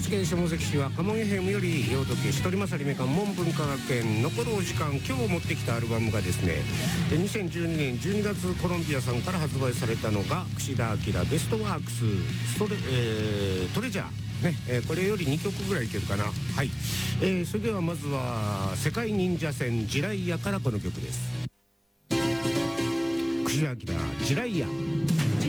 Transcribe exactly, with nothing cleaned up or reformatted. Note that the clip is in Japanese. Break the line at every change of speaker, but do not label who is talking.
口県下関市はカモンエフエムより朗読一人勝り目関門文化学園残るお時間、今日持ってきたアルバムがですね、にせんじゅうにねんじゅうにがつコロンビアさんから発売されたのが櫛田明ベストワークスストレ、えー、トレジャーね、えー、これよりにきょくぐらいいけるかな。はい、えー、それではまずは世界忍者戦ジライヤからこの曲です。櫛田明ジライヤ。